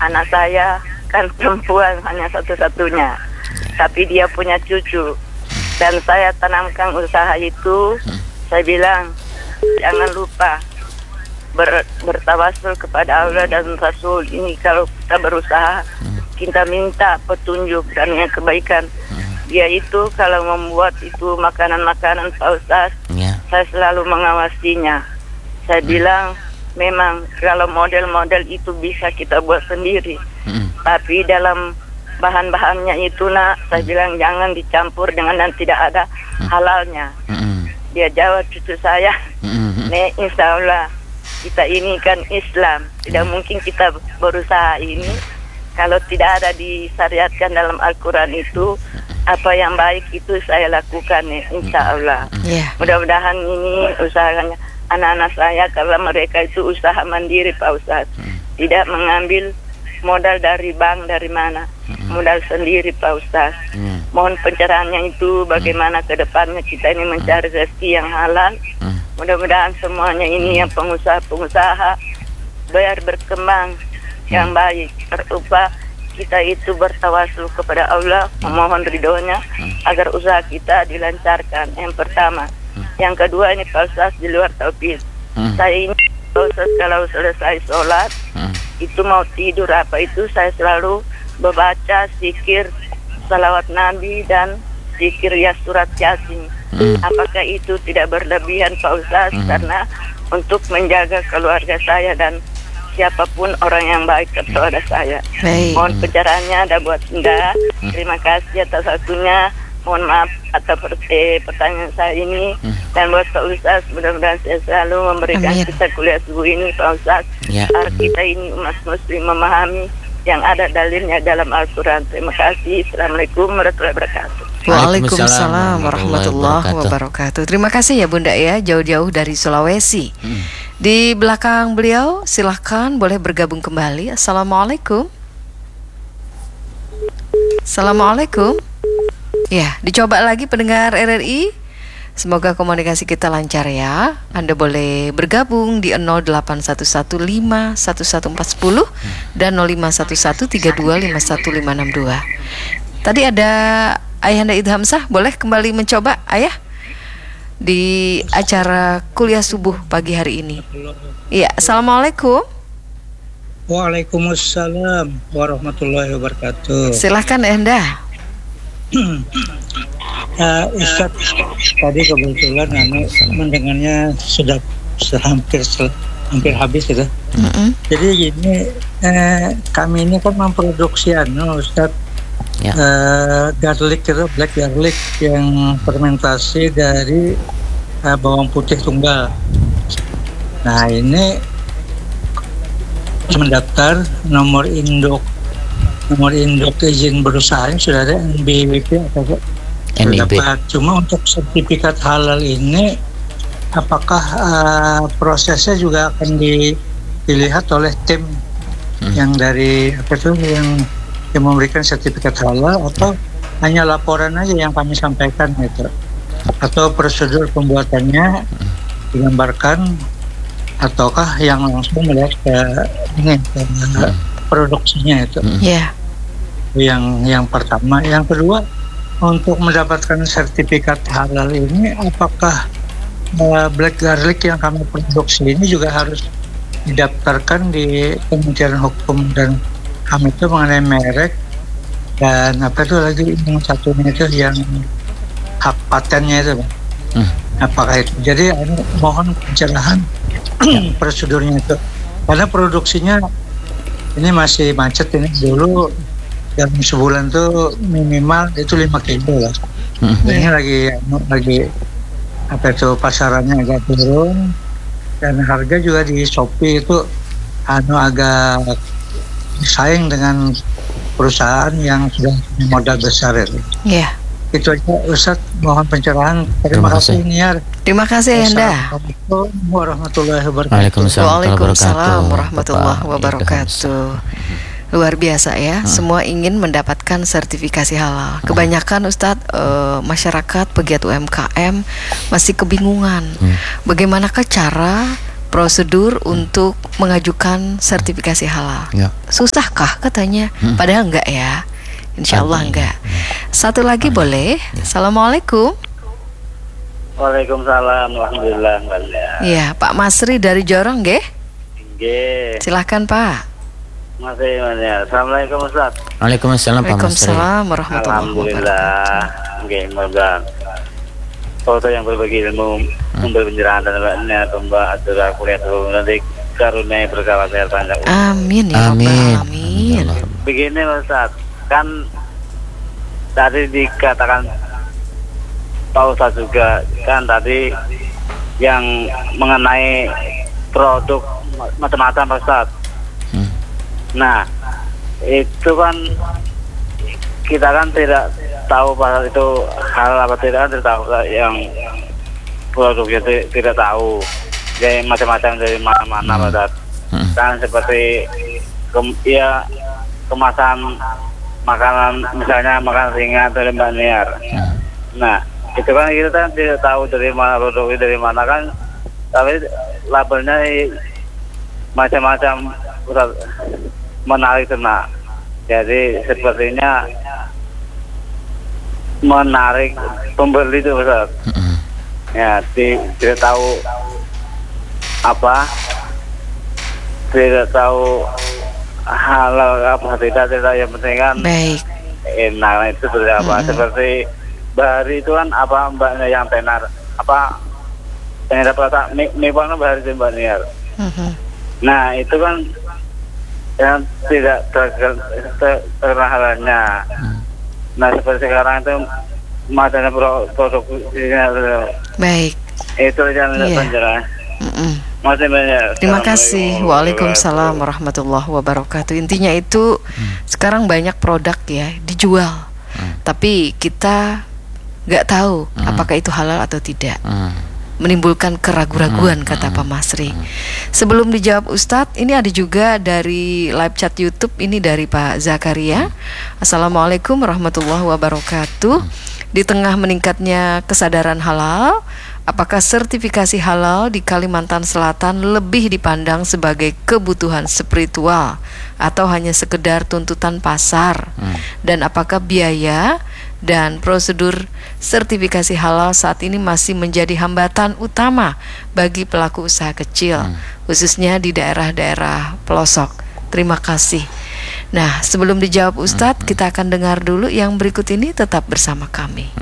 anak saya kan perempuan hanya satu-satunya, tapi dia punya cucu. Dan saya tanamkan usaha itu, saya bilang, jangan lupa bertawasul kepada Allah dan Rasul. Ini kalau kita berusaha, kita minta petunjuk dan yang kebaikan. Dia itu kalau membuat itu makanan-makanan Pak Ustaz, saya selalu mengawasinya. Saya bilang, memang kalau model-model itu bisa kita buat sendiri. Tapi dalam bahan-bahannya itu saya bilang jangan dicampur dengan dan tidak ada halalnya. Dia jawab cucu saya, Nek, insya Allah kita ini kan Islam, tidak mungkin kita berusaha ini kalau tidak ada disyariatkan dalam Al-Quran itu. Apa yang baik itu saya lakukan ya, insya Allah. Mudah-mudahan ini usahanya anak-anak saya, karena mereka itu usaha mandiri Pak Ustadz, tidak mengambil modal dari bank dari mana, modal sendiri Pak Ustadz. Mohon pencerahannya itu bagaimana ke depannya kita ini mencari rezeki yang halal. Mudah-mudahan semuanya ini yang pengusaha-pengusaha biar berkembang yang baik, berupa kita itu bertawasul kepada Allah, memohon ridhonya agar usaha kita dilancarkan. Yang pertama. Yang kedua ini Pak Ustadz, di luar taufik, saya ini Pak Ustadz kalau selesai sholat itu mau tidur apa itu saya selalu membaca zikir salawat Nabi dan zikir ya surat Yasin. Apakah itu tidak berlebihan Pak Ustadz? Karena untuk menjaga keluarga saya dan siapapun orang yang baik kepada saya. Mohon pencerahannya ada buat Anda. Terima kasih atas waktunya. Mohon maaf atas pertanyaan saya ini. Dan buat Pak Ustaz, mudah-mudahan saya selalu memberikan kita kuliah subuh ini Pak Ustaz, agar kita ini umat muslim memahami yang ada dalilnya dalam Al-Quran. Terima kasih. Assalamualaikum warahmatullahi wabarakatuh. Waalaikumsalam warahmatullahi wabarakatuh. Terima kasih ya Bunda ya, jauh-jauh dari Sulawesi. Di belakang beliau silahkan boleh bergabung kembali. Assalamualaikum. Assalamualaikum. Ya, dicoba lagi pendengar RRI. Semoga komunikasi kita lancar ya. Anda boleh bergabung di 081151140 dan 051132515562. Tadi ada Ayahanda Idhamsah, boleh kembali mencoba Ayah di acara kuliah subuh pagi hari ini. Iya, assalamualaikum. Waalaikumsalam warahmatullahi wabarakatuh. Silahkan Anda. Ustaz, tadi kebetulan mendengarnya sudah hampir habis gitu. Jadi gini, kami ini kan memproduksi Ustaz, garlic itu, black garlic yang fermentasi dari bawang putih tunggal. Nah ini mendaftar nomor induk izin berusaha sudah ada NIB atau dapat. Cuma untuk sertifikat halal ini apakah prosesnya juga akan dilihat oleh tim yang dari yang memberikan sertifikat halal, atau hanya laporan aja yang kami sampaikan gitu, atau prosedur pembuatannya digambarkan, ataukah yang langsung melihat ke produksinya itu. Yang pertama. Yang kedua, untuk mendapatkan sertifikat halal ini apakah black garlic yang kami produksi ini juga harus didaftarkan di Kementerian Hukum dan HAM itu mengenai merek dan apa itu lagi yang satunya itu yang hak patennya itu, apakah itu. Jadi mohon pencerahan prosedurnya itu, karena produksinya ini masih macet ini. Dulu dalam sebulan tuh minimal itu 5 kilo lah. Ini lagi apa itu pasarannya agak turun, dan harga juga di Shopee itu agak saing dengan perusahaan yang sudah modal besar itu. Itu aja Ustaz, mohon pencerahan. Terima kasih Niar. Terima kasih Anda. Assalamualaikum warahmatullahi wabarakatuh. Waalaikumsalam warahmatullahi wabarakatuh. Luar biasa ya, semua ingin mendapatkan sertifikasi halal. Kebanyakan Ustadz, masyarakat pegiat UMKM masih kebingungan bagaimanakah cara prosedur untuk mengajukan sertifikasi halal. Ya. Susahkah katanya? Padahal enggak ya. Insya Allah enggak. Satu lagi boleh. Assalamualaikum. Waalaikumsalam, alhamdulillah. Iya, Pak Masri dari Jorong, nggih? Nggih. Silahkan Pak. Masih mana? Assalamualaikum Ustaz. Waalaikumsalam Pak Masri. Waalaikumsalam warahmatullahi wabarakatuh. Alhamdulillah. Nggih, semoga foto yang berbagi ilmu, memberi pencerahan dan makna Mbak Adura kuliah itu nanti karunia berkah sehat panjang. Amin ya rabbal alamin. Begini Ustaz, kan tadi dikatakan Pak Ustaz juga kan tadi yang mengenai produk macam-macam Pak Ustaz. Nah, itu kan kita kan tidak tahu pasal itu hal apa tidak, tidak tahu yang produknya tidak tahu. Jadi macam-macam dari mana-mana Pak Ustaz. Kan seperti kemasan makanan, misalnya makanan ringan dari Mbak Niar. Nah, itu kan kita kan tidak tahu dari mana produknya dari mana kan, tapi labelnya macam-macam menarik kena. Jadi sepertinya menarik pembeli itu Ustaz. Ya, tidak tahu apa, tidak tahu halal apa tidak yang penting kan baik enak itu seperti apa. Seperti Bahari itu kan apa Mbaknya yang tenar apa tenar apa mewahnya Bahari itu Mbak Niar. Nah itu kan yang tidak terkena halnya. Nah seperti sekarang itu macamnya produk baik itu yang penjelasan. Terima kasih. Waalaikumsalam warahmatullahi wabarakatuh. Intinya itu sekarang banyak produk ya dijual, tapi kita nggak tahu apakah itu halal atau tidak. Menimbulkan keraguan-raguan kata Pak Masri. Sebelum dijawab Ustadz, ini ada juga dari live chat YouTube, ini dari Pak Zakaria. Assalamualaikum warahmatullahi wabarakatuh. Di tengah meningkatnya kesadaran halal, apakah sertifikasi halal di Kalimantan Selatan lebih dipandang sebagai kebutuhan spiritual atau hanya sekedar tuntutan pasar? Dan apakah biaya dan prosedur sertifikasi halal saat ini masih menjadi hambatan utama bagi pelaku usaha kecil, khususnya di daerah-daerah pelosok? Terima kasih. Nah, sebelum dijawab Ustadz, kita akan dengar dulu yang berikut ini. Tetap bersama kami.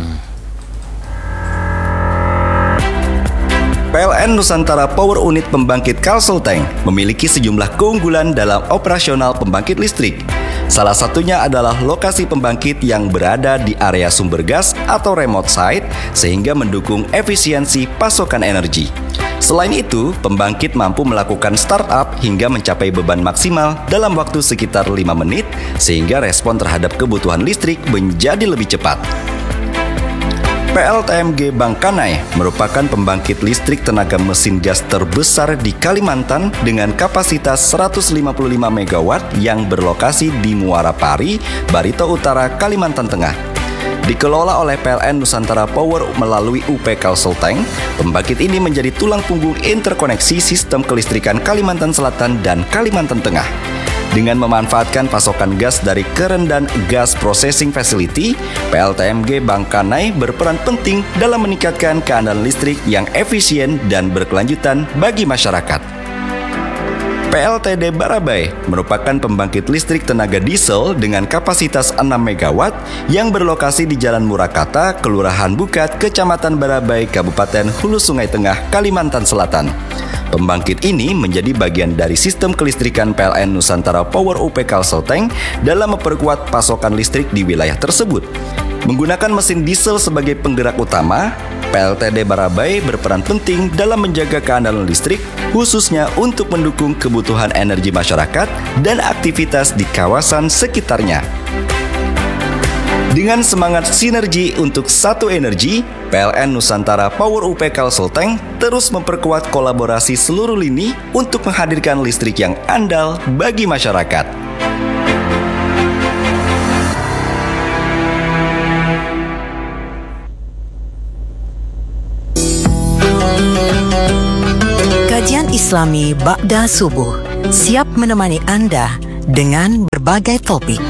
PLN Nusantara Power Unit Pembangkit Kalselteng memiliki sejumlah keunggulan dalam operasional pembangkit listrik. Salah satunya adalah lokasi pembangkit yang berada di area sumber gas atau remote site sehingga mendukung efisiensi pasokan energi. Selain itu, pembangkit mampu melakukan startup hingga mencapai beban maksimal dalam waktu sekitar 5 menit sehingga respon terhadap kebutuhan listrik menjadi lebih cepat. PLTMG Bangkanai merupakan pembangkit listrik tenaga mesin gas terbesar di Kalimantan dengan kapasitas 155 MW yang berlokasi di Muara Pari, Barito Utara, Kalimantan Tengah. Dikelola oleh PLN Nusantara Power melalui UP Kalselteng, pembangkit ini menjadi tulang punggung interkoneksi sistem kelistrikan Kalimantan Selatan dan Kalimantan Tengah. Dengan memanfaatkan pasokan gas dari Kerendan Gas Processing Facility, PLTMG Bangkanai berperan penting dalam meningkatkan keandalan listrik yang efisien dan berkelanjutan bagi masyarakat. PLTD Barabai merupakan pembangkit listrik tenaga diesel dengan kapasitas 6 MW yang berlokasi di Jalan Murakata, Kelurahan Bukat, Kecamatan Barabai, Kabupaten Hulu Sungai Tengah, Kalimantan Selatan. Pembangkit ini menjadi bagian dari sistem kelistrikan PLN Nusantara Power UP Kalselteng dalam memperkuat pasokan listrik di wilayah tersebut. Menggunakan mesin diesel sebagai penggerak utama, PLTD Barabai berperan penting dalam menjaga keandalan listrik, khususnya untuk mendukung kebutuhan energi masyarakat dan aktivitas di kawasan sekitarnya. Dengan semangat sinergi untuk satu energi, PLN Nusantara Power UP Kalselteng terus memperkuat kolaborasi seluruh lini untuk menghadirkan listrik yang andal bagi masyarakat. Kajian Islami Ba'da Subuh siap menemani Anda dengan berbagai topik.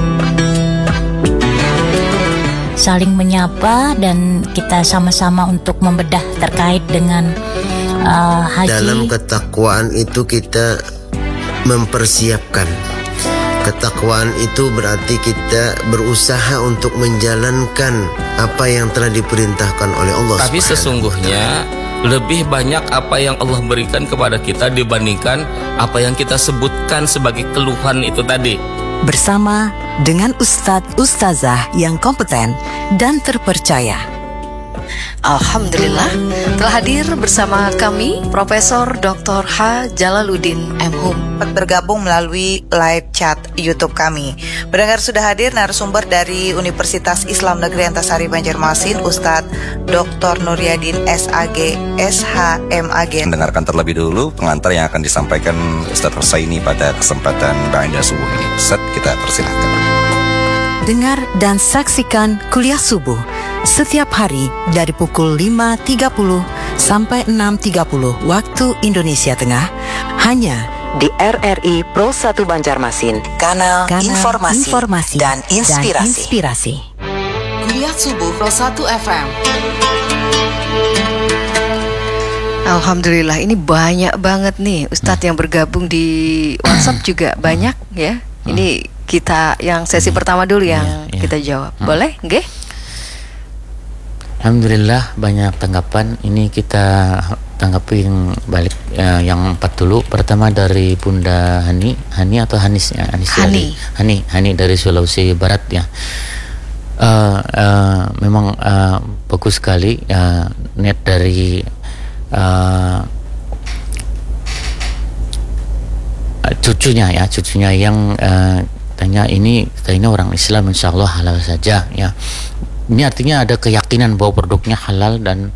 Saling menyapa dan kita sama-sama untuk membedah terkait dengan haji. Dalam ketakwaan itu kita mempersiapkan. Ketakwaan itu berarti kita berusaha untuk menjalankan apa yang telah diperintahkan oleh Allah. Tapi sesungguhnya lebih banyak apa yang Allah berikan kepada kita dibandingkan apa yang kita sebutkan sebagai keluhan itu tadi. Bersama dengan Ustazah yang kompeten dan terpercaya. Alhamdulillah telah hadir bersama kami Profesor Dr. H. Jalaluddin M.Hum. Bergabung melalui live chat YouTube kami. Pendengar, sudah hadir narasumber dari Universitas Islam Negeri Antasari Banjarmasin, Ustadz Dr. Nuryadin SAG SHMAG. Mendengarkan terlebih dulu pengantar yang akan disampaikan Ustadz Husaini pada kesempatan Ba'da Subuh ini. Ustadz, kita persilahkan. Dengar dan saksikan kuliah subuh setiap hari dari pukul 5.30 sampai 6.30 waktu Indonesia Tengah hanya di RRI Pro 1 Banjarmasin, kanal informasi dan inspirasi. Kuliah Subuh Pro 1 FM. Alhamdulillah, ini banyak banget nih Ustadz yang bergabung di WhatsApp juga banyak ya. Ini kita yang sesi pertama dulu yang kita jawab. Boleh? Nggih? Alhamdulillah banyak tanggapan. Ini kita tanggapin balik yang 4 dulu. Pertama dari Bunda Hani atau Hanis ya? Hani dari Sulawesi Barat ya. Memang bagus sekali net dari cucunya yang tanya ini orang Islam insya Allah halal saja ya. Ini artinya ada keyakinan bahwa produknya halal dan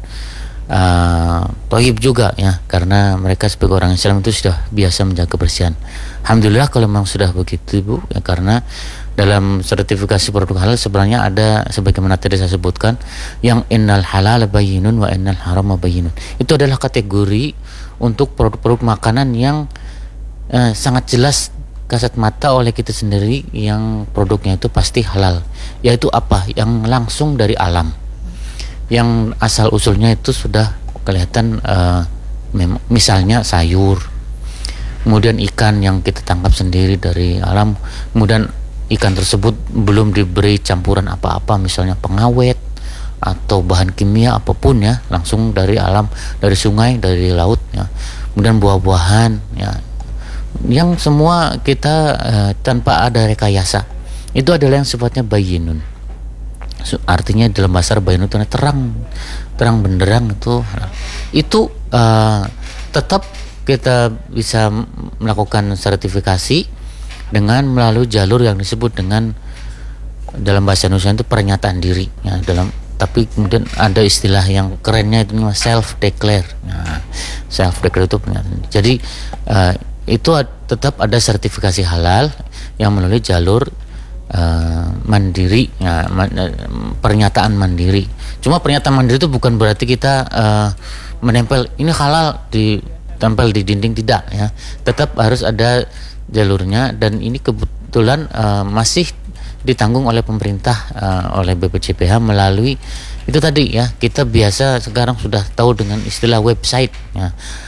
thayyib juga ya, karena mereka sebagai orang Islam itu sudah biasa menjaga kebersihan. Alhamdulillah kalau memang sudah begitu Bu ya, karena dalam sertifikasi produk halal sebenarnya ada sebagaimana tadi saya sebutkan yang innal halal bayyinun wa innal haram bayyinun. Itu adalah kategori untuk produk-produk makanan yang sangat jelas kasat mata oleh kita sendiri yang produknya itu pasti halal. Yaitu apa? Yang langsung dari alam, yang asal usulnya itu sudah kelihatan, misalnya sayur, kemudian ikan yang kita tangkap sendiri dari alam, kemudian ikan tersebut belum diberi campuran apa-apa, misalnya pengawet atau bahan kimia apapun ya, langsung dari alam, dari sungai, dari laut ya. Kemudian buah-buahan ya, yang semua kita tanpa ada rekayasa, itu adalah yang sifatnya bayyinun. Artinya dalam bahasa bayyinun itu terang benderang, itu tetap kita bisa melakukan sertifikasi dengan melalui jalur yang disebut dengan dalam bahasa Indonesia itu pernyataan diri ya, tapi kemudian ada istilah yang kerennya itu self declare. Nah, self declare itu pernyataan. Jadi itu tetap ada sertifikasi halal yang melalui jalur mandiri ya, pernyataan mandiri. Cuma pernyataan mandiri itu bukan berarti kita menempel ini halal ditempel di dinding, tidak ya. Tetap harus ada jalurnya, dan ini kebetulan masih ditanggung oleh pemerintah, oleh BPJPH melalui itu tadi ya. Kita biasa sekarang sudah tahu dengan istilah website ya,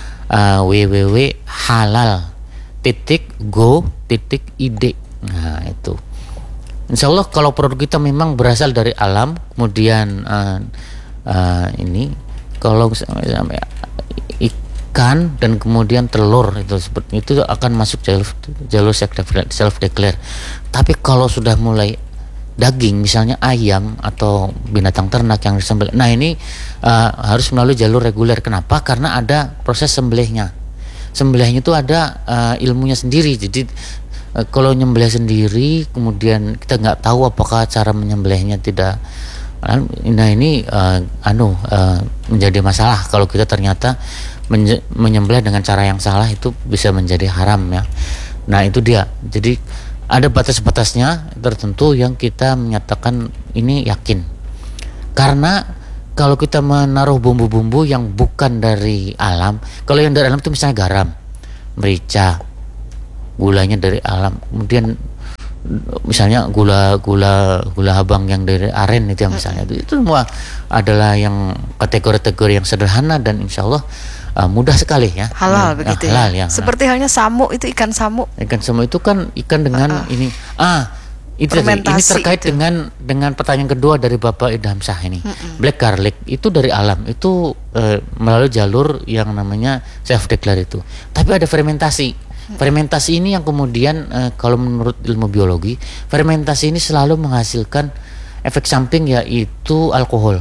www.halal.go.id. Nah itu insya Allah kalau produk kita memang berasal dari alam, kemudian ini kalau sampai ikan dan kemudian telur itu akan masuk jalur self declare. Tapi kalau sudah mulai daging, misalnya ayam atau binatang ternak yang disembelih, nah ini harus melalui jalur reguler. Kenapa? Karena ada proses sembelihnya. Sembelihnya itu ada ilmunya sendiri. Jadi kalau nyembelih sendiri kemudian kita nggak tahu apakah cara menyembelihnya tidak, nah ini menjadi masalah. Kalau kita ternyata menyembelih dengan cara yang salah, itu bisa menjadi haram ya. Nah itu dia. Jadi ada batas-batasnya tertentu yang kita menyatakan ini yakin, karena kalau kita menaruh bumbu-bumbu yang bukan dari alam, kalau yang dari alam itu misalnya garam, merica, gulanya dari alam, kemudian misalnya gula abang yang dari aren itu yang misalnya itu semua adalah yang kategori-kategori yang sederhana dan insya Allah mudah sekali ya. Halal begitu halal, ya. Ya. Seperti halnya samu itu ikan samu. Ikan samu itu kan ikan dengan ini. Ini terkait itu. dengan pertanyaan kedua dari Bapak Idham Syah ini. Black garlic itu dari alam, itu melalui jalur yang namanya self declare itu. Tapi ada fermentasi. Fermentasi ini yang kemudian kalau menurut ilmu biologi, fermentasi ini selalu menghasilkan efek samping yaitu alkohol.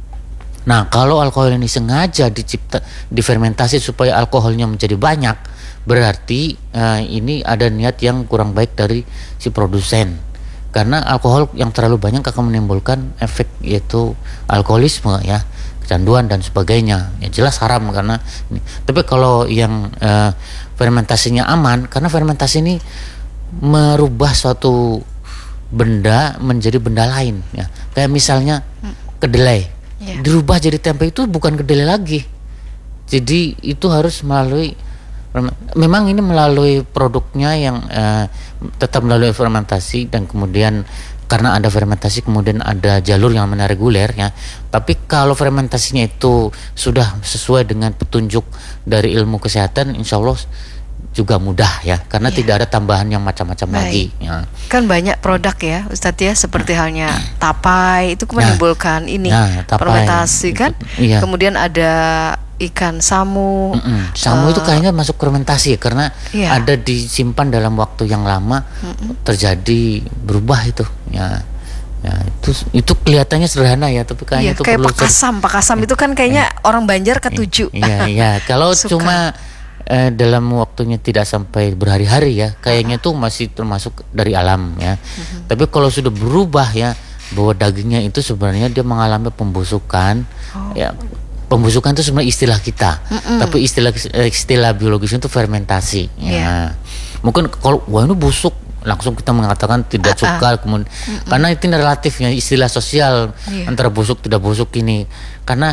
Nah, kalau alkohol ini sengaja difermentasi supaya alkoholnya menjadi banyak, berarti ini ada niat yang kurang baik dari si produsen. Karena alkohol yang terlalu banyak akan menimbulkan efek yaitu alkoholisme ya, kecanduan dan sebagainya. Ya jelas haram karena ini. Tapi kalau yang fermentasinya aman, karena fermentasi ini merubah suatu benda menjadi benda lain ya. Kayak misalnya kedelai. Dirubah jadi tempe itu bukan kedelai lagi. Jadi itu harus melalui memang ini melalui produknya yang tetap melalui fermentasi dan kemudian karena ada fermentasi kemudian ada jalur yang namanya reguler ya. Tapi kalau fermentasinya itu sudah sesuai dengan petunjuk dari ilmu kesehatan, insya Allah juga mudah ya, karena tidak ada tambahan yang macam-macam lagi ya. Kan banyak produk ya Ustadz ya, seperti halnya tapai itu menimbulkan fermentasi kan. Kemudian ada ikan samu. Samu itu kayaknya masuk fermentasi karena ada disimpan dalam waktu yang lama, terjadi berubah itu ya. Ya, itu kelihatannya sederhana ya, tapi kayaknya itu kayak perlu Pak Kasam itu kan kayaknya orang Banjar ketujuh. Iya, kalau cuma dalam waktunya tidak sampai berhari-hari ya, kayaknya itu masih termasuk dari alam ya. Tapi kalau sudah berubah ya, bahwa dagingnya itu sebenarnya dia mengalami pembusukan ya. Pembusukan itu sebenarnya istilah kita, tapi istilah biologisnya itu fermentasi. Ya. Mungkin kalau wah ini busuk, langsung kita mengatakan tidak suka, kemudian karena itu relatif ya, istilah sosial antara busuk tidak busuk ini. Karena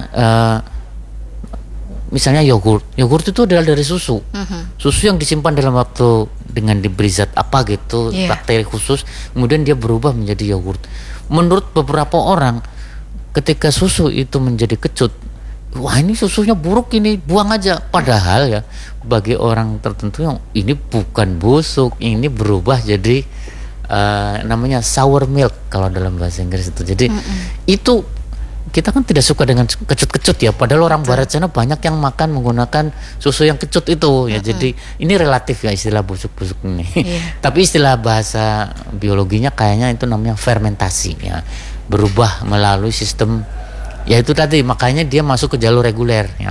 misalnya yogurt itu adalah dari susu, susu yang disimpan dalam waktu dengan diberi zat apa gitu, bakteri khusus, kemudian dia berubah menjadi yogurt. Menurut beberapa orang, ketika susu itu menjadi kecut, wah ini susunya buruk, ini buang aja. Padahal ya bagi orang tertentu yang ini bukan busuk, ini berubah jadi namanya sour milk kalau dalam bahasa Inggris itu. Jadi itu kita kan tidak suka dengan kecut-kecut ya, padahal orang barat sana banyak yang makan menggunakan susu yang kecut itu ya. Jadi ini relatif ya istilah busuk-busuk ini. Tapi istilah bahasa biologinya kayaknya itu namanya fermentasi ya, berubah melalui sistem. Ya itu tadi, makanya dia masuk ke jalur reguler ya.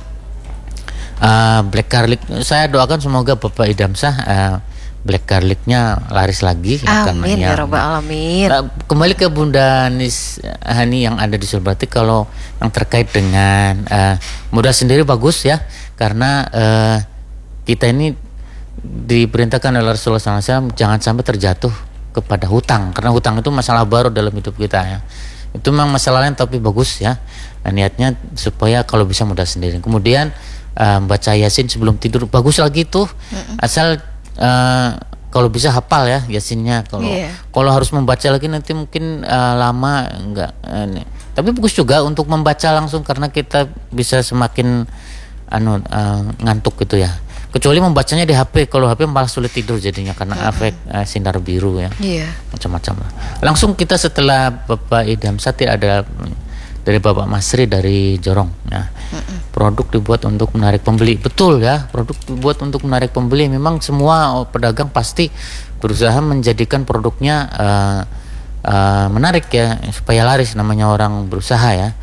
Black garlic, saya doakan semoga Bapak Idham Syah black garlicnya laris lagi. Amin ya Rabbal Alamin. Kembali ke Bunda Nis Hani yang ada di Sulbati, kalau yang terkait dengan modal sendiri bagus ya, karena kita ini diperintahkan oleh Rasulullah SAW jangan sampai terjatuh kepada hutang, karena hutang itu masalah baru dalam hidup kita ya. Itu memang masalah lain tapi bagus ya. Nah, niatnya supaya kalau bisa modal sendiri. Kemudian baca Yasin sebelum tidur bagus lagi tuh. Asal kalau bisa hafal ya Yasinnya. Kalau harus membaca lagi nanti mungkin lama enggak. Tapi bagus juga untuk membaca langsung karena kita bisa semakin ngantuk gitu ya. Kecuali membacanya di HP, kalau HP malah sulit tidur jadinya karena efek sinar biru ya. Macam-macam lah. Langsung kita setelah Bapak Idham Syah ada dari Bapak Masri dari Jorong ya. Produk dibuat untuk menarik pembeli. Betul ya, produk dibuat untuk menarik pembeli. Memang semua pedagang pasti berusaha menjadikan produknya menarik ya, supaya laris, namanya orang berusaha ya.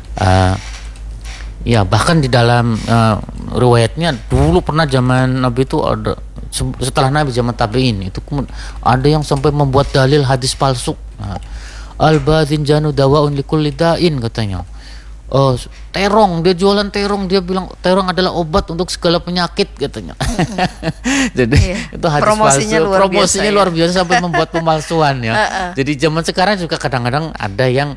Ya bahkan di dalam riwayatnya dulu pernah zaman Nabi itu ada, setelah Nabi zaman tabi'in itu ada yang sampai membuat dalil hadis palsu. Al-badhinjanu dawaun likulli da'in katanya. Terong, dia jualan terong, dia bilang terong adalah obat untuk segala penyakit katanya. Jadi itu hadis palsu. Promosinya luar biasa sampai membuat pemalsuan ya. Jadi zaman sekarang juga kadang-kadang ada yang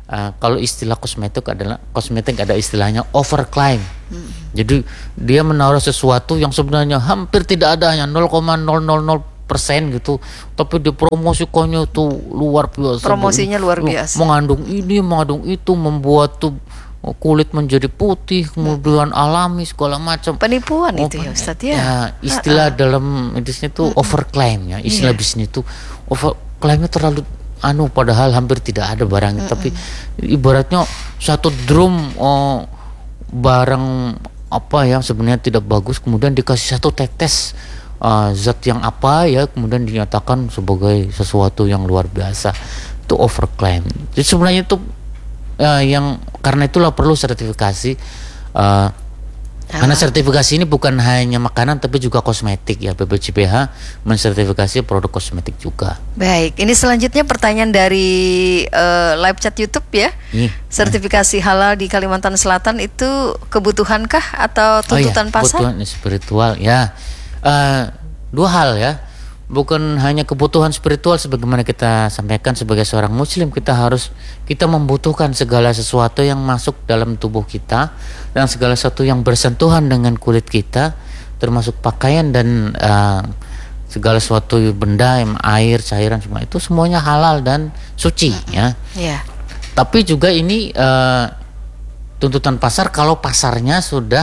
kalau istilah kosmetik ada istilahnya overclaim. Jadi dia menaruh sesuatu yang sebenarnya hampir tidak ada, hanya 0,000% gitu, tapi dipromosikannya tuh luar biasa. Promosinya luar biasa. Mengandung ini, mengandung itu, membuat tuh kulit menjadi putih, kemudian alami segala macam. Penipuan itu ya Ustadz ya. Ya, istilah dalam bisnis itu overclaim ya. Istilah bisnis itu overclaimnya terlalu padahal hampir tidak ada barangnya, tapi ibaratnya satu drum barang apa yang sebenarnya tidak bagus, kemudian dikasih satu tetes zat yang apa ya, kemudian dinyatakan sebagai sesuatu yang luar biasa. Itu overclaim. Jadi sebenarnya itu yang karena itulah perlu sertifikasi. Karena sertifikasi ini bukan hanya makanan tapi juga kosmetik ya. BPJPH mensertifikasi produk kosmetik juga. Baik, ini selanjutnya pertanyaan dari live chat YouTube ya. Sertifikasi halal di Kalimantan Selatan itu kebutuhankah atau tuntutan pasar? Kebutuhan spiritual ya. Dua hal ya. Bukan hanya kebutuhan spiritual sebagaimana kita sampaikan sebagai seorang muslim, kita membutuhkan segala sesuatu yang masuk dalam tubuh kita dan segala sesuatu yang bersentuhan dengan kulit kita, termasuk pakaian dan segala sesuatu benda, air, cairan, semua itu semuanya halal dan suci ya. Tapi juga ini tuntutan pasar kalau pasarnya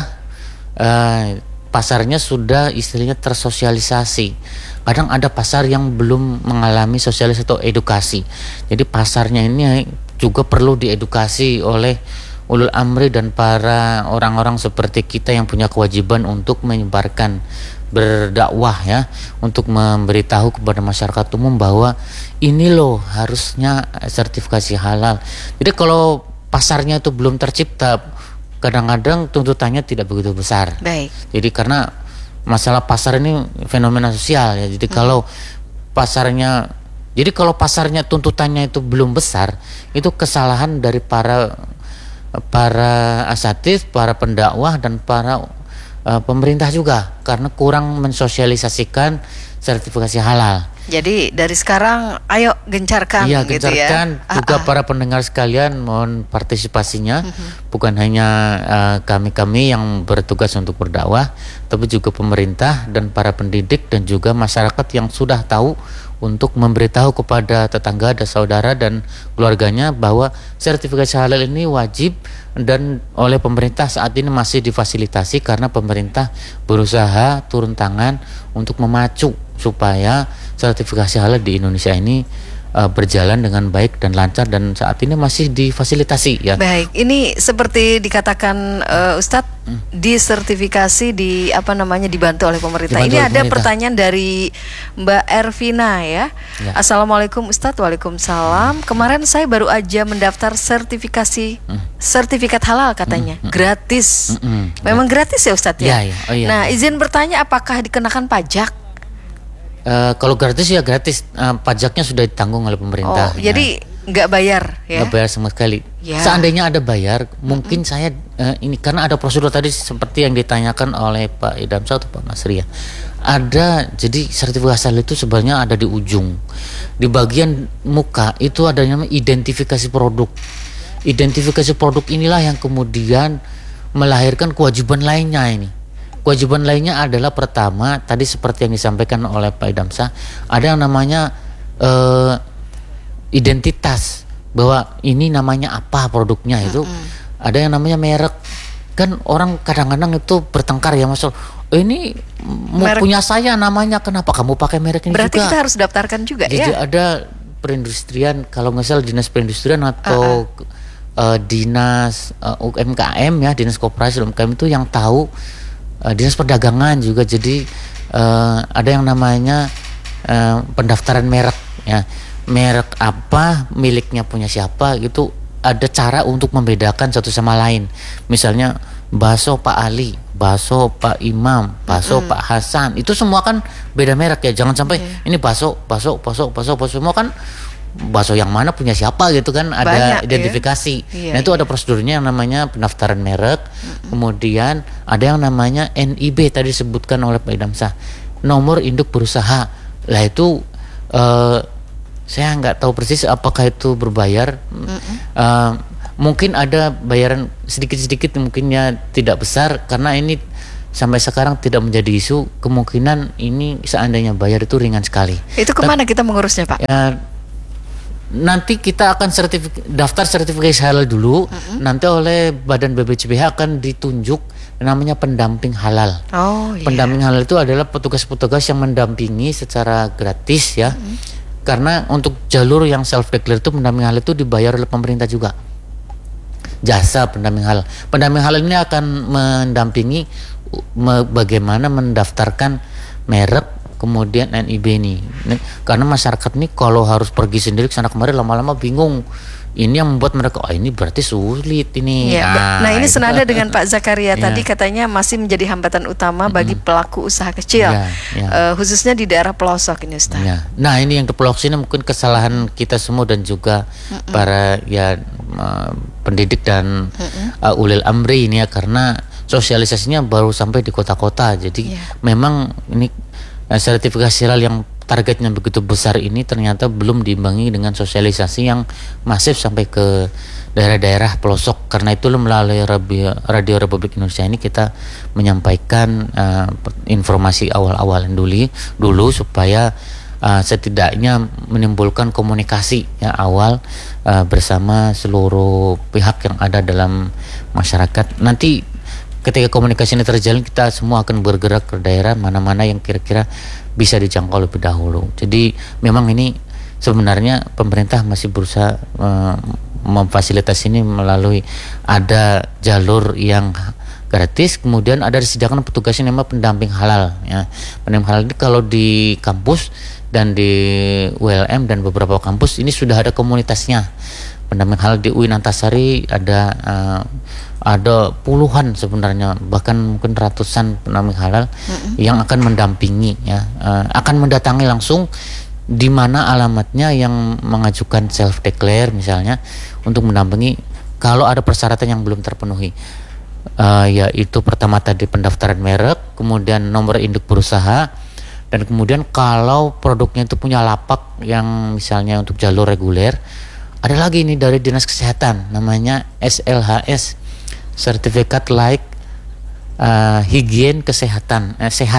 sudah istilahnya tersosialisasi. Kadang ada pasar yang belum mengalami sosialisasi atau edukasi. Jadi pasarnya ini juga perlu diedukasi oleh ulul amri dan para orang-orang seperti kita yang punya kewajiban untuk menyebarkan, berdakwah ya, untuk memberitahu kepada masyarakat umum bahwa ini loh harusnya sertifikasi halal. Jadi kalau pasarnya itu belum tercipta, kadang-kadang tuntutannya tidak begitu besar. Baik. Jadi karena masalah pasar ini fenomena sosial ya. Jadi kalau pasarnya tuntutannya itu belum besar, itu kesalahan dari para asatidz, para pendakwah dan para pemerintah juga karena kurang mensosialisasikan sertifikasi halal. Jadi dari sekarang ayo gencarkan gitu ya. Juga para pendengar sekalian mohon partisipasinya. Bukan hanya kami yang bertugas untuk berdakwah, tapi juga pemerintah dan para pendidik dan juga masyarakat yang sudah tahu untuk memberitahu kepada tetangga dan saudara dan keluarganya bahwa sertifikasi halal ini wajib dan oleh pemerintah saat ini masih difasilitasi karena pemerintah berusaha turun tangan untuk memacu supaya sertifikasi halal di Indonesia ini berjalan dengan baik dan lancar dan saat ini masih difasilitasi ya. Baik, ini seperti dikatakan Ustadz disertifikasi dibantu oleh pemerintah. Ini ada pertanyaan dari Mbak Ervina ya. Assalamualaikum Ustadz. Waalaikumsalam. Kemarin saya baru aja mendaftar sertifikat halal katanya gratis. Memang gratis ya Ustadz ya? Nah izin bertanya apakah dikenakan pajak? Kalau gratis ya gratis, pajaknya sudah ditanggung oleh pemerintah. Jadi nggak bayar ya? Nggak bayar sama sekali. Seandainya ada bayar, mungkin saya ini karena ada prosedur tadi seperti yang ditanyakan oleh Pak Idamsa atau Pak Masri ya. Ada, jadi sertifikasi halal itu sebenarnya ada di ujung, di bagian muka itu ada namanya identifikasi produk. Identifikasi produk inilah yang kemudian melahirkan kewajiban lainnya ini. Kewajiban lainnya adalah pertama tadi seperti yang disampaikan oleh Pak Idamsa, ada yang namanya identitas bahwa ini namanya apa produknya itu. Ada yang namanya merek. Kan orang kadang-kadang itu bertengkar ya Mas. Ini punya saya namanya, kenapa kamu pakai merek ini? Berarti juga? Kita harus daftarkan juga. Jadi ada perindustrian, kalau nggak salah dinas perindustrian atau dinas UMKM ya, dinas koperasi UMKM itu yang tahu. Dinas perdagangan juga, jadi ada yang namanya pendaftaran merek ya, merek apa, miliknya punya siapa gitu, ada cara untuk membedakan satu sama lain. Misalnya bakso Pak Ali, bakso Pak Imam, bakso Pak Hasan, itu semua kan beda merek ya. Jangan sampai ini bakso semua kan bakso yang mana punya siapa gitu kan, ada banyak, identifikasi. Nah itu ada prosedurnya yang namanya pendaftaran merek. Kemudian ada yang namanya NIB tadi disebutkan oleh Pak Idamsa, nomor induk berusaha. Lah itu Saya nggak tahu persis apakah itu berbayar. Mungkin ada bayaran sedikit-sedikit, mungkinnya tidak besar karena ini sampai sekarang tidak menjadi isu. Kemungkinan ini seandainya bayar itu ringan sekali. Itu kemana kita mengurusnya, Pak? Nanti kita akan daftar sertifikasi halal dulu. Nanti oleh Badan BPJPH akan ditunjuk namanya pendamping halal. Pendamping halal itu adalah petugas-petugas yang mendampingi secara gratis ya. Karena untuk jalur yang self declare itu pendamping halal itu dibayar oleh pemerintah juga. Jasa pendamping halal. Pendamping halal ini akan mendampingi bagaimana mendaftarkan merek kemudian NIB ini. Karena masyarakat ini kalau harus pergi sendiri sana kemari lama-lama bingung. Ini yang membuat mereka ini berarti sulit ini. Nah ini senada dengan Pak Zakaria tadi, katanya masih menjadi hambatan utama bagi pelaku usaha kecil, khususnya di daerah pelosok ini, Ustaz. Nah ini yang di pelosok ini mungkin kesalahan kita semua dan juga para pendidik dan ulil amri ini ya, karena sosialisasinya baru sampai di kota-kota. Jadi memang ini sertifikasi halal yang targetnya begitu besar ini ternyata belum diimbangi dengan sosialisasi yang masif sampai ke daerah-daerah pelosok. Karena itu melalui Radio Republik Indonesia ini kita menyampaikan informasi awal-awal dulu supaya setidaknya menimbulkan komunikasi awal bersama seluruh pihak yang ada dalam masyarakat. Nanti ketika komunikasi ini terjalin, kita semua akan bergerak ke daerah mana-mana yang kira-kira bisa dijangkau lebih dahulu. Jadi memang ini sebenarnya pemerintah masih berusaha memfasilitasi ini melalui ada jalur yang gratis, kemudian ada disediakan petugas yang namanya pendamping halal ya. Pendamping halal ini kalau di kampus dan di ULM dan beberapa kampus ini sudah ada komunitasnya. Pendamping halal di UIN Antasari ada puluhan sebenarnya, bahkan mungkin ratusan pendamping halal yang akan mendampingi ya, akan mendatangi langsung di mana alamatnya yang mengajukan self declare misalnya, untuk mendampingi kalau ada persyaratan yang belum terpenuhi, yaitu pertama tadi pendaftaran merek, kemudian nomor induk berusaha, dan kemudian kalau produknya itu punya lapak yang misalnya untuk jalur reguler, ada lagi ini dari Dinas Kesehatan namanya SLHS, sertifikat layak higien kesehatan, sehat.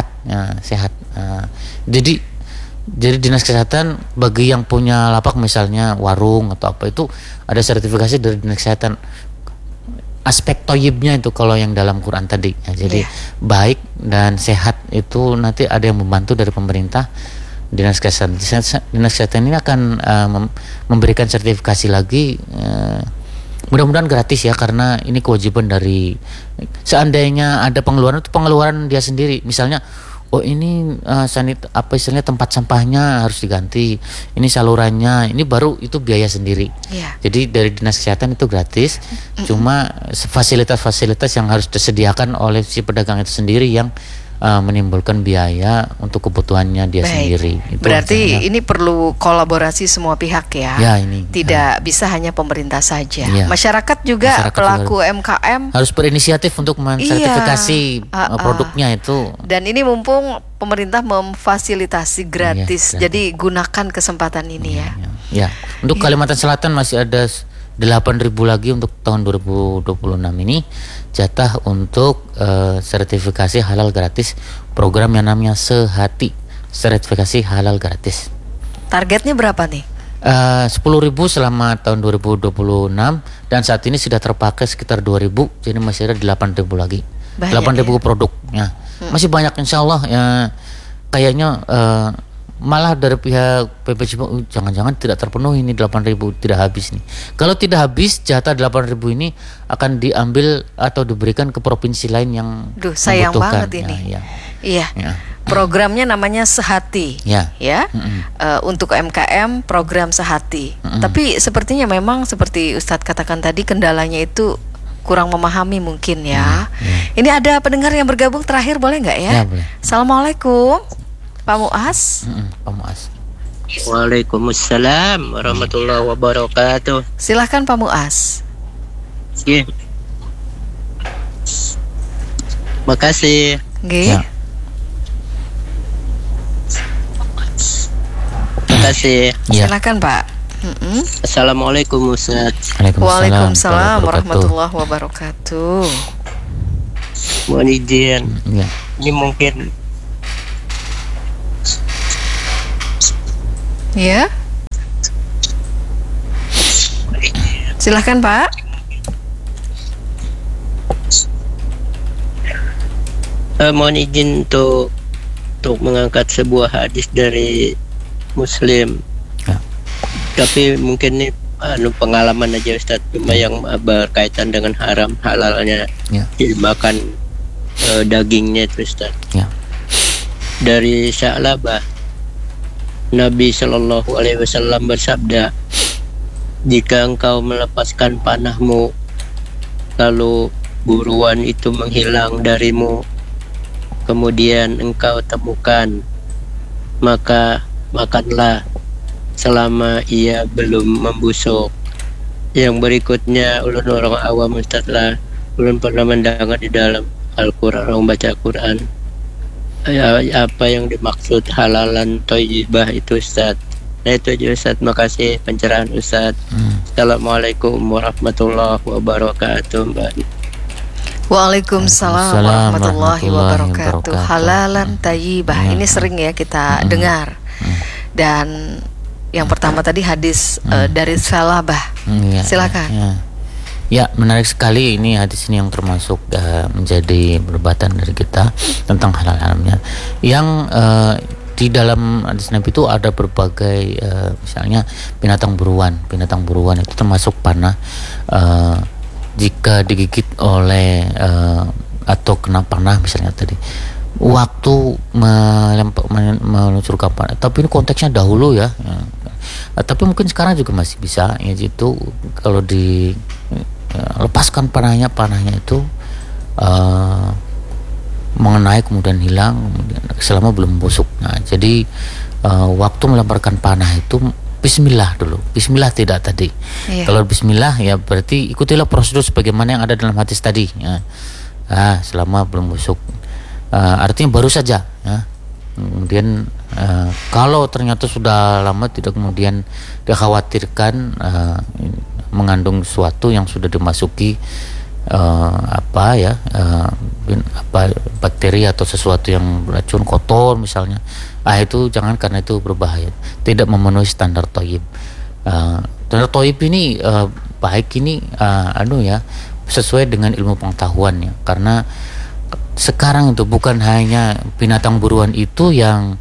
Jadi Dinas Kesehatan bagi yang punya lapak misalnya warung atau apa, itu ada sertifikasi dari Dinas Kesehatan. Aspek toyibnya itu kalau yang dalam Quran tadi ya, jadi baik dan sehat itu nanti ada yang membantu dari pemerintah. Dinas Kesehatan ini akan memberikan sertifikasi lagi, mudah-mudahan gratis ya, karena ini kewajiban dari, seandainya ada pengeluaran itu pengeluaran dia sendiri, misalnya ini istilahnya tempat sampahnya harus diganti, ini salurannya, ini baru itu biaya sendiri. Jadi dari Dinas Kesehatan itu gratis, cuma fasilitas-fasilitas yang harus disediakan oleh si pedagang itu sendiri yang menimbulkan biaya untuk kebutuhannya dia sendiri. Itu berarti ini perlu kolaborasi semua pihak ya. Ini tidak bisa hanya pemerintah saja. Masyarakat juga, pelaku UMKM harus berinisiatif untuk mensertifikasi produknya itu. Dan ini mumpung pemerintah memfasilitasi gratis, jadi gunakan kesempatan ini ya. Untuk Kalimantan Selatan masih ada 8.000 lagi untuk tahun 2026 ini jatah untuk sertifikasi halal gratis, program yang namanya Sehati, sertifikasi halal gratis. Targetnya berapa nih? 10.000 selama tahun 2026, dan saat ini sudah terpakai sekitar 2.000, jadi masih ada 8.000 lagi. 8.000 produk ya. Masih banyak insyaallah ya. Kayaknya malah dari pihak BPJPH jangan-jangan tidak terpenuhi ini 8.000, tidak habis nih. Kalau tidak habis, jatah 8.000 ini akan diambil atau diberikan ke provinsi lain yang sayang membutuhkan. banget ini. Programnya namanya Sehati untuk UMKM, program Sehati. Tapi sepertinya memang seperti Ustadz katakan tadi, kendalanya itu kurang memahami mungkin ya. Ini ada pendengar yang bergabung terakhir, boleh nggak ya? Boleh. Assalamualaikum Pak Muas. Pak Muas. Waalaikumsalam warahmatullahi wabarakatuh. Silahkan Pak Muas. Makasih. Makasih kasih. Silakan Pak. Assalamualaikum Ustaz. Waalaikumsalam warahmatullahi wabarakatuh. Mohon izin. Ini mungkin ya. Silakan Pak. Mohon izin untuk mengangkat sebuah hadis dari Muslim. Tapi mungkin ini pengalaman aja Ustaz, cuma yang berkaitan dengan haram halalnya dimakan dagingnya itu Ustaz. Dari Sa'labah, Nabi Shallallahu Alaihi Wasallam bersabda, jika engkau melepaskan panahmu lalu buruan itu menghilang darimu, kemudian engkau temukan, maka makanlah selama ia belum membusuk. Yang berikutnya, ulun orang awam Ustaz lah, ulun pernah mendengar di dalam Al-Quran, orang baca Quran, apa yang dimaksud halalan thayyibah itu Ustaz. Nah itu aja Ustaz, makasih pencerahan Ustaz. Assalamualaikum warahmatullahi wabarakatuh Mbak. Waalaikumsalam warahmatullahi wabarakatuh. Halalan thayyibah, ini sering ya kita dengar. Dan yang pertama tadi hadis dari Salabah. Silakan. Ya, menarik sekali ini hadis ini yang termasuk menjadi perdebatan dari kita tentang halal-haramnya. Yang di dalam hadis Nabi itu ada berbagai misalnya binatang buruan itu termasuk panah. Jika digigit oleh atau kena panah misalnya tadi, waktu meluncurkan panah, tapi ini konteksnya dahulu ya. Tapi mungkin sekarang juga masih bisa ya, itu kalau lepaskan panahnya itu mengenai kemudian hilang selama belum busuk. Nah, jadi waktu melemparkan panah itu Bismillah dulu. Bismillah tidak tadi. Kalau Bismillah ya berarti ikutilah prosedur sebagaimana yang ada dalam hadis tadi. Ya. Selama belum busuk. Artinya baru saja. Ya. Kemudian kalau ternyata sudah lama, tidak kemudian dikhawatirkan mengandung sesuatu yang sudah dimasuki bakteri atau sesuatu yang beracun, kotor misalnya. Itu jangan, karena itu berbahaya, tidak memenuhi standar thayyib. Standar thayyib ini baik ini sesuai dengan ilmu pengetahuan ya, karena sekarang itu bukan hanya binatang buruan itu yang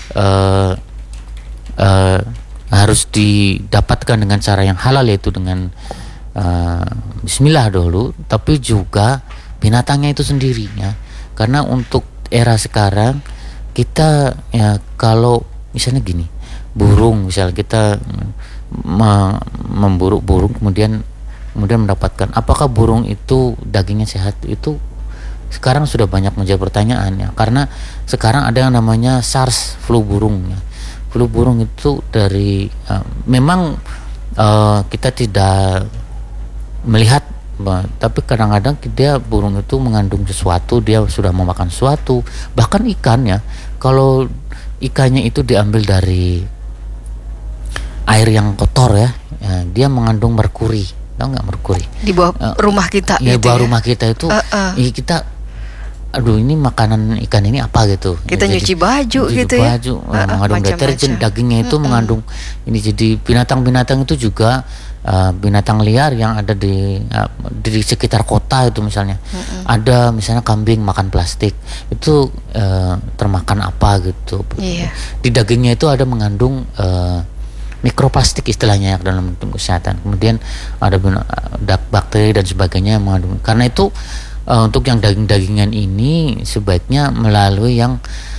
harus didapatkan dengan cara yang halal, yaitu dengan Bismillah dulu, tapi juga binatangnya itu sendiri ya. Karena untuk era sekarang kita ya, kalau misalnya gini, burung misalnya kita memburu burung kemudian mendapatkan, apakah burung itu dagingnya sehat, itu sekarang sudah banyak menjadi pertanyaan ya, karena sekarang ada yang namanya SARS, flu burung ya. Flu burung itu dari memang kita tidak melihat, tapi kadang-kadang dia burung itu mengandung sesuatu, dia sudah memakan sesuatu, bahkan ikan ya. Kalau ikannya itu diambil dari air yang kotor ya, dia mengandung merkuri, tahu nggak merkuri? Di bawah rumah kita. Ya, di bawah rumah kita itu, kita, aduh ini makanan ikan ini apa gitu. Kita nyuci baju gitu ya. Mengandung deterjen, dagingnya itu mengandung ini. Jadi binatang-binatang itu juga binatang liar yang ada di sekitar kota itu misalnya, ada misalnya kambing makan plastik, itu termakan apa gitu. Di dagingnya itu ada mengandung mikroplastik istilahnya dalam bentuk kesehatan. Kemudian ada bakteri dan sebagainya yang mengandung. Karena itu untuk yang daging-dagingan ini sebaiknya melalui yang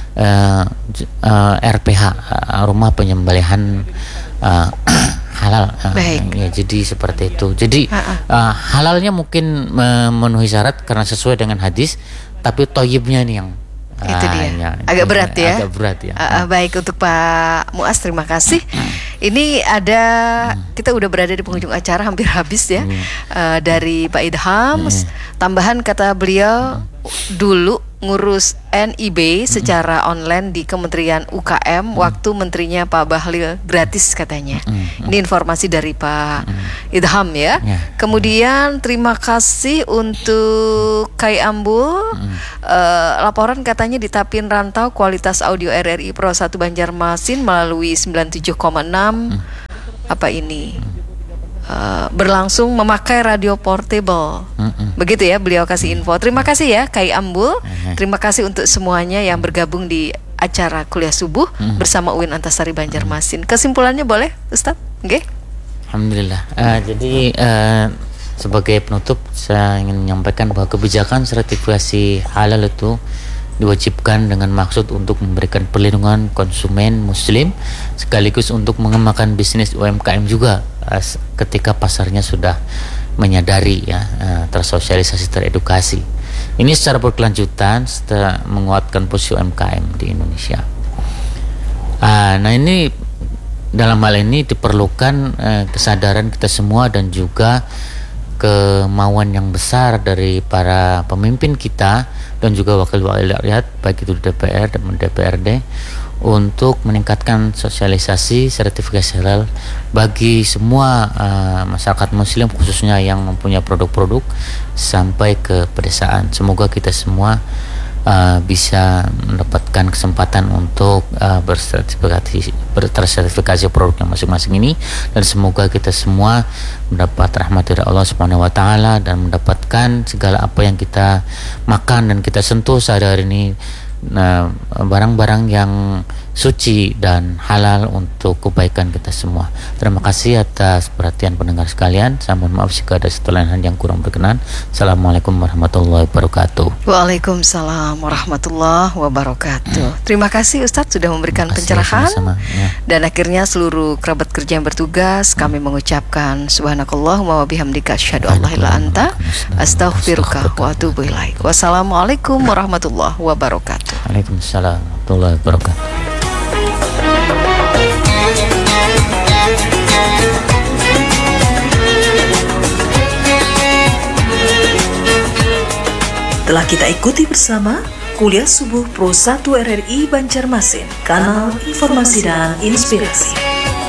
RPH, rumah penyembelihan halal. Ya, jadi seperti itu. Jadi halalnya mungkin memenuhi syarat karena sesuai dengan hadis, tapi thayyibnya ini yang itu dia. Agak berat ya. Agak berat ya. Baik, untuk Pak Muas terima kasih. Ini ada kita udah berada di penghujung acara, hampir habis ya. Dari Pak Idham, tambahan kata beliau, dulu ngurus NIB secara online di Kementerian UKM waktu menterinya Pak Bahlil gratis katanya. Ini informasi dari Pak Idham ya. Kemudian terima kasih untuk Kai Ambul. Laporan katanya di Tapin Rantau kualitas audio RRI Pro 1 Banjarmasin melalui 97,6 apa ini? Berlangsung memakai radio portable. Begitu ya, beliau kasih info. Terima kasih ya Kai Ambul. Terima kasih untuk semuanya yang bergabung di acara kuliah subuh bersama UIN Antasari Banjarmasin. Kesimpulannya boleh Ustadz? Okay? Alhamdulillah. Jadi sebagai penutup saya ingin menyampaikan bahwa kebijakan sertifikasi halal itu diwajibkan dengan maksud untuk memberikan perlindungan konsumen muslim sekaligus untuk mengembangkan bisnis UMKM juga ketika pasarnya sudah menyadari ya, tersosialisasi, teredukasi. Ini secara berkelanjutan setelah menguatkan posisi UMKM di Indonesia. Nah ini dalam hal ini diperlukan kesadaran kita semua dan juga kemauan yang besar dari para pemimpin kita dan juga wakil-wakil rakyat baik itu di DPR dan DPRD untuk meningkatkan sosialisasi sertifikasi halal bagi semua masyarakat muslim khususnya yang mempunyai produk-produk sampai ke pedesaan. Semoga kita semua bisa mendapatkan kesempatan untuk bersertifikasi produknya masing-masing ini, dan semoga kita semua mendapat rahmat dari Allah Subhanahu wa taala dan mendapatkan segala apa yang kita makan dan kita sentuh sehari-hari ini, barang-barang yang suci dan halal untuk kebaikan kita semua. Terima kasih atas perhatian pendengar sekalian. Saya mohon maaf jika ada satu lain hal yang kurang berkenan. Assalamualaikum warahmatullahi wabarakatuh. Waalaikumsalam warahmatullahi wabarakatuh. Terima kasih Ustadz sudah memberikan pencerahan. Ya. Dan akhirnya seluruh kerabat kerja yang bertugas kami mengucapkan subhanakallahumma wa bihamdika asyhadu an la ilaha illa anta astaghfiruka wa atubu ilaik. Wassalamualaikum warahmatullahi wabarakatuh. Waalaikumsalam warahmatullahi wabarakatuh. Telah kita ikuti bersama Kuliah Subuh Pro 1 RRI Banjarmasin, kanal informasi dan inspirasi.